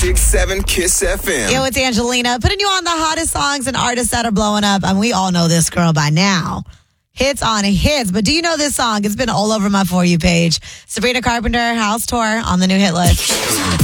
96.7 Kiss FM. Yo, it's Angelina. Putting you on the hottest songs and artists that are blowing up. And we all know this girl by now. Hits on hits. But do you know this song? It's been all over my For You page. Sabrina Carpenter, House Tour on the new hit list.